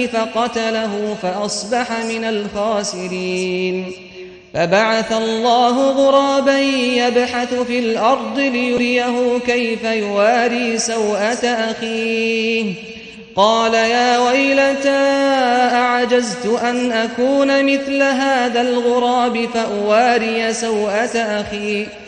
فقتله فأصبح من الخاسرين. فبعث الله غرابا يبحث في الأرض ليريه كيف يواري سوءة أخيه قال يا ويلتى أعجزت أن أكون مثل هذا الغراب فأواري سوءة أخي